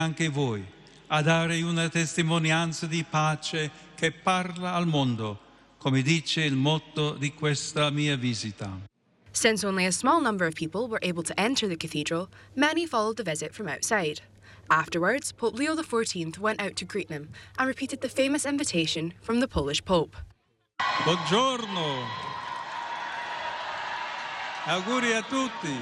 anche voi a dare una testimonianza di pace che parla al mondo, come dice il motto di questa mia visita. Since only a small number of people were able to enter the cathedral, many followed the visit from outside. Afterwards, Pope Leo XIV went out to greet them and repeated the famous invitation from the Polish Pope. Buongiorno! Auguri a tutti!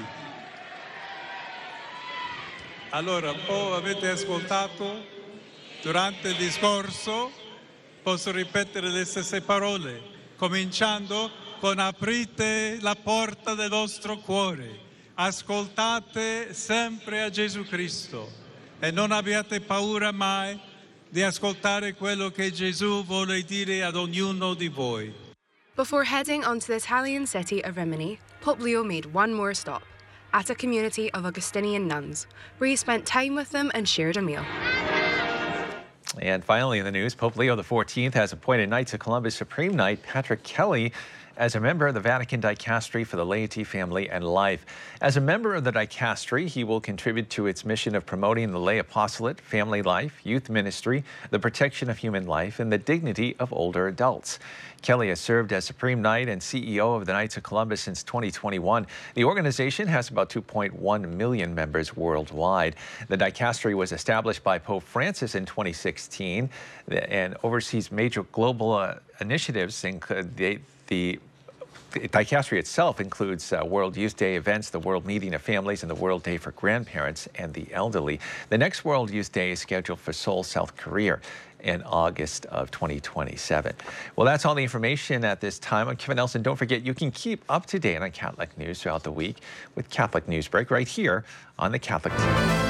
Allora, avete ascoltato durante il discorso, posso ripetere le stesse parole, cominciando con aprite la porta del vostro cuore, ascoltate sempre a Gesù Cristo e non abbiate paura mai di ascoltare quello che Gesù vuole dire ad ognuno di voi. Before heading on to the Italian city of Rimini, Pope Leo made one more stop, at a community of Augustinian nuns, where he spent time with them and shared a meal. And finally in the news, Pope Leo XIV has appointed Knights of Columbus Supreme Knight Patrick Kelly as a member of the Vatican Dicastery for the Laity, Family, and Life. As a member of the Dicastery, he will contribute to its mission of promoting the lay apostolate, family life, youth ministry, the protection of human life, and the dignity of older adults. Kelly has served as Supreme Knight and CEO of the Knights of Columbus since 2021. The organization has about 2.1 million members worldwide. The Dicastery was established by Pope Francis in 2016 and oversees major global initiatives. The Dicastery itself includes World Youth Day events, the World Meeting of Families, and the World Day for Grandparents and the Elderly. The next World Youth Day is scheduled for Seoul, South Korea in August of 2027. Well, that's all the information at this time. I'm Kevin Nelson. Don't forget, you can keep up to date on Catholic news throughout the week with Catholic News Break right here on the Catholic TV.